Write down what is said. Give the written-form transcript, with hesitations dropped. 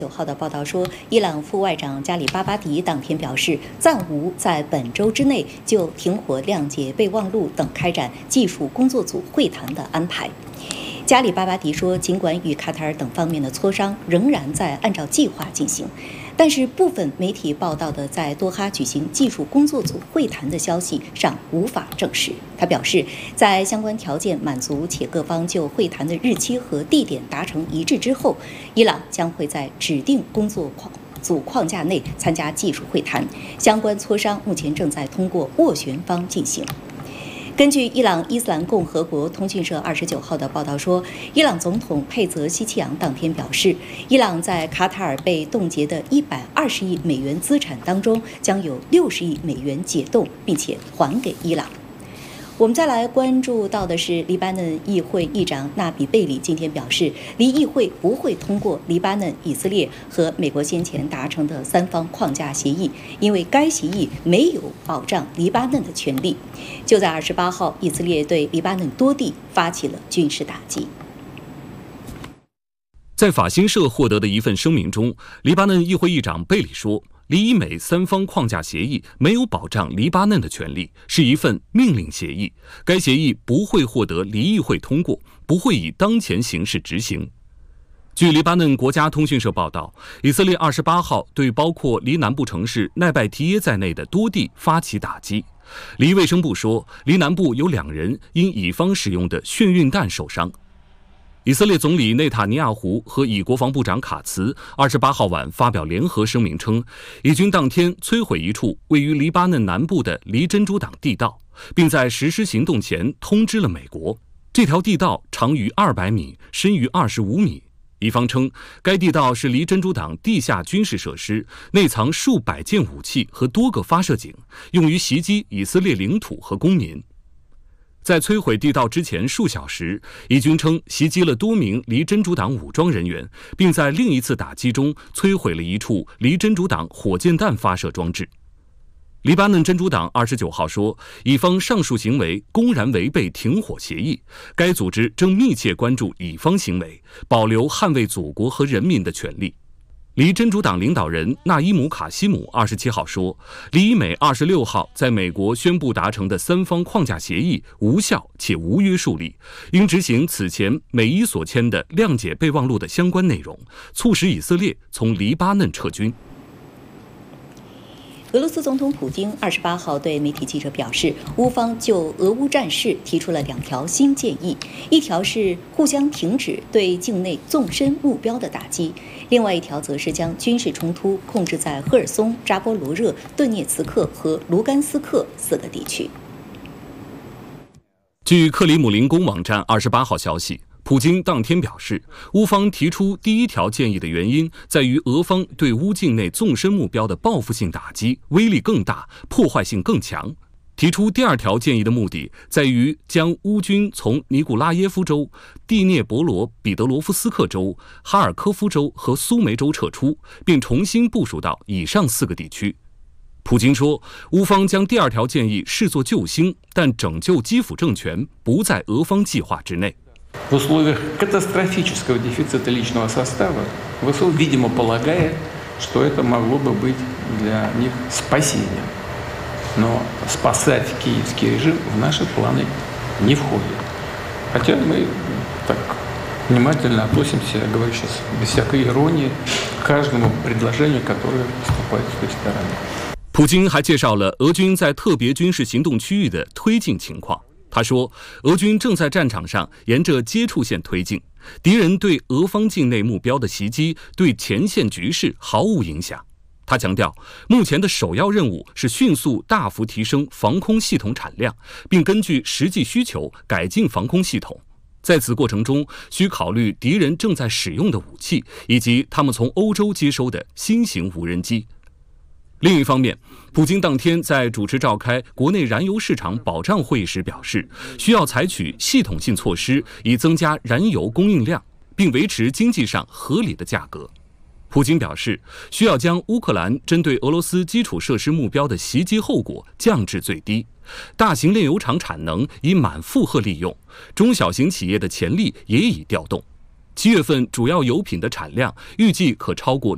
9号的报道说，伊朗副外长加里巴巴迪当天表示，暂无在本周之内就停火、谅解备忘录等开展技术工作组会谈的安排。加里巴巴迪说，尽管与卡塔尔等方面的磋商仍然在按照计划进行，但是部分媒体报道的在多哈举行技术工作组会谈的消息尚无法证实。他表示，在相关条件满足且各方就会谈的日期和地点达成一致之后，伊朗将会在指定工作组框架内参加技术会谈，相关磋商目前正在通过斡旋方进行。根据伊朗伊斯兰共和国通讯社29号的报道说，伊朗总统佩泽希奇扬当天表示，伊朗在卡塔尔被冻结的120亿美元资产当中，将有60亿美元解冻，并且还给伊朗。我们再来关注到的是，黎巴嫩议会议长纳比贝里今天表示，黎议会不会通过黎巴嫩、以色列和美国先前达成的3方框架协议，因为该协议没有保障黎巴嫩的权利。就在28号，以色列对黎巴嫩多地发起了军事打击。 在法新社获得的一份声明中，黎巴嫩议会议长贝里说，黎以美3方框架协议没有保障黎巴嫩的权利，是一份命令协议，该协议不会获得黎议会通过，不会以当前形式执行。据黎巴嫩国家通讯社报道，以色列28号对包括黎南部城市奈拜提耶在内的多地发起打击。黎卫生部说，黎南部有2人因以方使用的眩晕弹受伤。以色列总理内塔尼亚胡和以国防部长卡茨28号晚发表联合声明称，以军当天摧毁一处位于黎巴嫩南部的黎珍珠党地道，并在实施行动前通知了美国。这条地道长于200米，深于25米。以方称，该地道是黎珍珠党地下军事设施，内藏数百件武器和多个发射井，用于袭击以色列领土和公民。在摧毁地道之前数小时，以军称袭击了多名黎珍珠党武装人员，并在另一次打击中摧毁了一处黎珍珠党火箭弹发射装置。黎巴嫩珍珠党29号说，以方上述行为公然违背停火协议，该组织正密切关注以方行为，保留捍卫祖国和人民的权利。黎珍珠党领导人纳伊姆卡西姆27号说，黎以美26号在美国宣布达成的3方框架协议无效且无约束力，应执行此前美伊所签的谅解备忘录的相关内容，促使以色列从黎巴嫩撤军。 俄罗斯总统普京28号对媒体记者表示，乌方就俄乌战事提出了2条新建议，一条是互相停止对境内纵深目标的打击，另外一条则是将军事冲突控制在赫尔松、扎波罗热、顿涅茨克和卢甘斯克4个地区。 据克里姆林宫网站28号消息，普京当天表示，乌方提出第1条建议的原因在于俄方对乌境内纵深目标的报复性打击威力更大，破坏性更强。提出第2条建议的目的在于将乌军从尼古拉耶夫州、蒂涅博罗彼得罗夫斯克州、哈尔科夫州和苏梅州撤出，并重新部署到以上4个地区。普京说，乌方将第2条建议视作救星，但拯救基辅政权不在俄方计划之内。 В условиях катастрофического дефицита личного состава ВСУ, видимо, полагает, что это могло бы быть для них спасением. Но спасать киевский режим в наши планы не входит. Хотя мы так внимательно относимся, я говорю сейчас без всякой иронии, к каждому предложению, которое поступает с той стороны. 普京还介绍了俄军在特别军事行动区域的推进情况。他说，俄军正在战场上沿着接触线推进，敌人对俄方境内目标的袭击对前线局势毫无影响。他强调，目前的首要任务是迅速大幅提升防空系统产量，并根据实际需求改进防空系统。在此过程中，需考虑敌人正在使用的武器，以及他们从欧洲接收的新型无人机。另一方面，普京当天在主持召开国内燃油市场保障会议时表示，需要采取系统性措施以增加燃油供应量，并维持经济上合理的价格。普京表示，需要将乌克兰针对俄罗斯基础设施目标的袭击后果降至最低，大型炼油厂产能已满负荷利用，中小型企业的潜力也已调动。7月份主要油品的产量预计可超过